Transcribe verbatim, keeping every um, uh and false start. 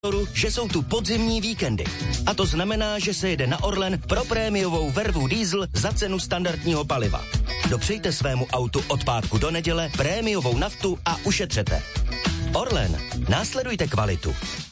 že jsou tu podzimní víkendy. A to znamená, že se jede na Orlen pro prémiovou vervu diesel za cenu standardního paliva. Dopřejte svému autu od pátku do neděle prémiovou naftu a ušetřete. Orlen, následujte kvalitu.